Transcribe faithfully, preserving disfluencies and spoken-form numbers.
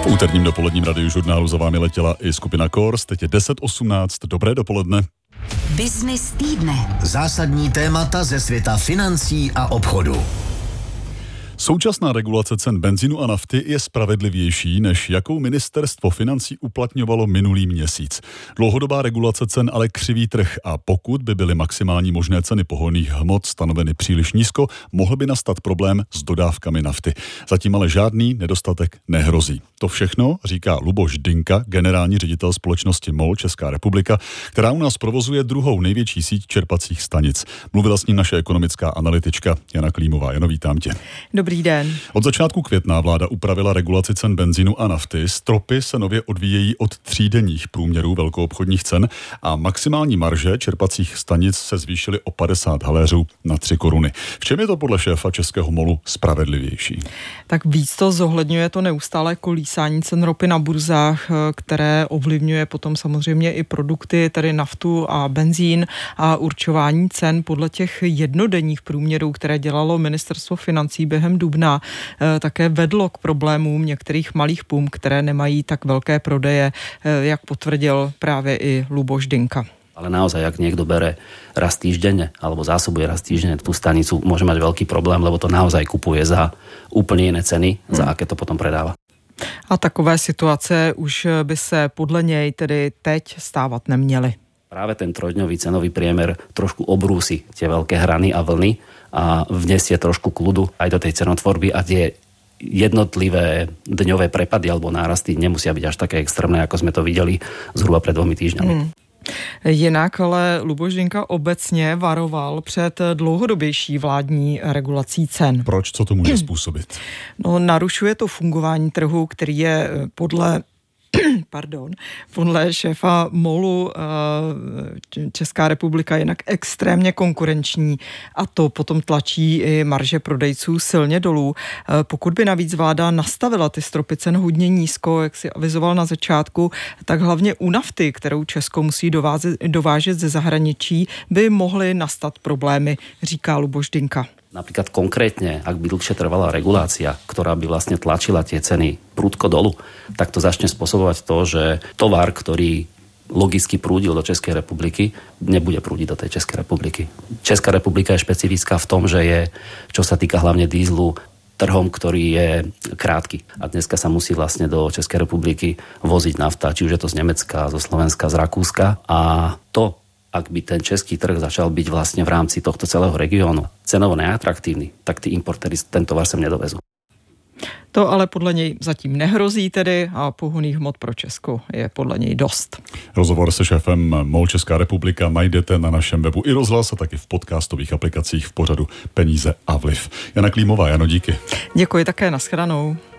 V úterním dopoledním radiožurnálu za vámi letěla i skupina Kors. Teď je deset osmnáct. Dobré dopoledne. Business týdne. Zásadní témata ze světa financí a obchodu. Současná regulace cen benzínu a nafty je spravedlivější, než jakou ministerstvo financí uplatňovalo minulý měsíc. Dlouhodobá regulace cen ale křiví trh a pokud by byly maximální možné ceny pohonných hmot stanoveny příliš nízko, mohl by nastat problém s dodávkami nafty. Zatím ale žádný nedostatek nehrozí. To všechno říká Luboš Dynka, generální ředitel společnosti MOL Česká republika, která u nás provozuje druhou největší síť čerpacích stanic. Mluvila s ním naše ekonomická analytička Jana Klímová. Jano, vítám tě. Dobrý den. Od začátku května vláda upravila regulaci cen benzínu a nafty. Stropy se nově odvíjejí od třídenních průměrů velkoobchodních cen a maximální marže čerpacích stanic se zvýšily o padesát haléřů na tři koruny. V čem je to podle šéfa českého MOLu spravedlivější? Tak víc to zohledňuje to neustálé kolísání cen ropy na burzách, které ovlivňuje potom samozřejmě i produkty, tedy naftu a benzín a určování cen podle těch jednodenních průměrů, které dělalo ministerstvo financí během dubna, také vedlo k problémům některých malých pump, které nemají tak velké prodeje, jak potvrdil právě i Luboš Dynka. Ale naozaj, ak niekto bere raz týždenne alebo zásobuje raz týždenne tú stanicu, môže mať veľký problém, lebo to naozaj kupuje za úplne iné ceny, hmm. za aké to potom predáva. A takové situace už by se podle něj tedy teď stávat neměly. Práve ten trojdňový cenový priemer trošku obrúsi tie veľké hrany a vlny a vnesie trošku kľudu aj do tej cenotvorby a tie jednotlivé dňové prepady alebo nárasty nemusia byť až také extrémne, ako sme to videli zhruba pred dvomi týždňami. Hmm. Jinak ale Luboš Dynka obecně varoval před dlouhodobější vládní regulací cen. Proč? Co to může způsobit? No, narušuje to fungování trhu, který je podle Pardon, podle šéfa MOLu Česká republika jinak extrémně konkurenční a to potom tlačí i marže prodejců silně dolů. Pokud by navíc vláda nastavila ty stropy cen hodně nízko, jak si avizoval na začátku, tak hlavně u nafty, kterou Česko musí dovázet, dovážet ze zahraničí, by mohly nastat problémy, říká Luboš Dynka. Napríklad konkrétne, ak by dlhšie trvala regulácia, ktorá by vlastne tlačila tie ceny prudko dolu, tak to začne spôsobovať to, že tovar, ktorý logicky prúdil do Českej republiky, nebude prúdiť do tej Českej republiky. Česká republika je špecifická v tom, že je, čo sa týka hlavne dízlu, trhom, ktorý je krátky. A dneska sa musí vlastne do Českej republiky voziť nafta, či už je to z Nemecka, zo Slovenska, z Rakúska. A to, ak by ten český trh začal byť vlastne v rámci tohto celého regiónu cenovo neatraktívny, tak tí importéri ten tovar sem nedovezú. To ale podle něj zatím nehrozí tedy a pohonných hmot pro Česko je podle něj dost. Rozhovor se šéfem MOL Česká republika najdete na našem webu i rozhlas a taky v podcastových aplikacích v pořadu Peníze a vliv. Jana Klímová, Jano, díky. Děkuji také, nashledanou.